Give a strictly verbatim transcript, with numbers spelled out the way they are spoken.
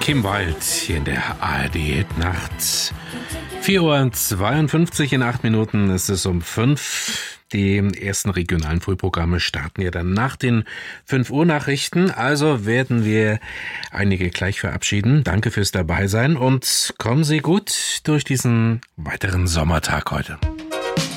Kim Wilde hier in der A R D-Nacht. vier Uhr zweiundfünfzig, in acht Minuten ist es um fünf. Die ersten regionalen Frühprogramme starten ja dann nach den fünf Uhr Nachrichten. Also werden wir einige gleich verabschieden. Danke fürs Dabeisein und kommen Sie gut durch diesen weiteren Sommertag heute.